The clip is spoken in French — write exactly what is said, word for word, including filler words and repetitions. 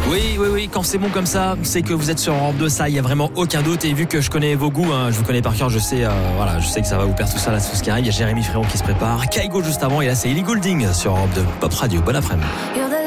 Oui, oui, oui, quand c'est bon comme ça, c'est que vous êtes sur Europe deux, ça, il y a vraiment aucun doute. Et vu que je connais vos goûts, hein, je vous connais par cœur, je sais, euh, voilà, je sais que ça va vous perdre tout ça, là, tout ce qui arrive. Il y a Jérémy Frérot qui se prépare, Kaigo juste avant, et là c'est Ellie Goulding sur Europe deux, Pop Radio. Bon après-midi.